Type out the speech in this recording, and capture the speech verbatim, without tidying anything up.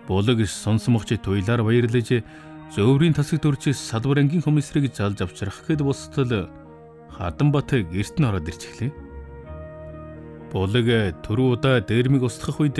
Булаг сонсомогч туйлаар баярлаж зөөврийн тасаг дөрж салбар ангийн хүмүүсрийг залж авчрах гэд босдол Хаданбат гэрт нь ороод ирчихлээ. Булаг түрүү удаа дээрмиг устгах үед